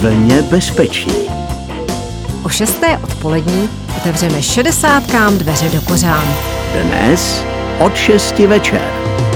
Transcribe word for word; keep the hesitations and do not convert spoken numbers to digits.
vlně bezpečí. O šesté odpolední otevřeme šedesátkám dveře do kořán. Dnes od šesti večer.